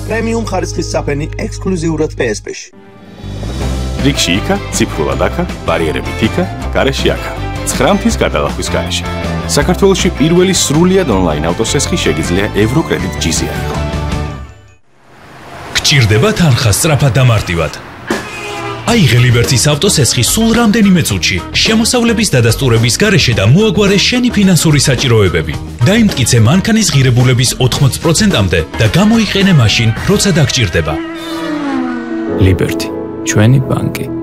პრემიუმ ხარისხის საფენი ექსკლუზიურად PSP-ში. რიგში იქა, ციფრულად აქა, ბარიერებით იქა, გარეში აქა. 9 მთის გადალახვის გარეშე. საქართველოში პირველი სრულიად ონლაინ ავტოსესხი შეგიძლია ევროკრედიტ G-ზე აიღო. გჭირდება თანხა სწრაფად და მარტივად. აიღე ლიბერტის ავტოსესხი სულ რამდენიმე წუთში, შემოსავლების დადასტურების გარეშე და მოაგვარე შენი ფინანსური საჭიროებები. დაიმტკიცე მანქანის ღირებულების 80%-მდე და გამოიყენე მაშინ, როცა დაგჭირდება. ლიბერტი, ჩვენი ბანკი.